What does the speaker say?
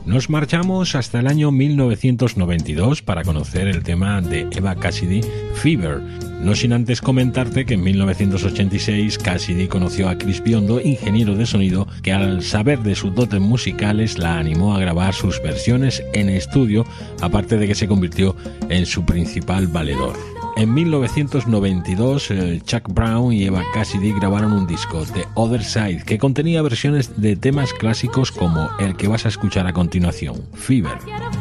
Nos marchamos hasta el año 1992 para conocer el tema de Eva Cassidy, Fever. No sin antes comentarte que en 1986 Cassidy conoció a Chris Biondo, ingeniero de sonido, que al saber de sus dotes musicales la animó a grabar sus versiones en estudio, aparte de que se convirtió en su principal valedor. En 1992, Chuck Brown y Eva Cassidy grabaron un disco, The Other Side, que contenía versiones de temas clásicos como el que vas a escuchar a continuación, Fever.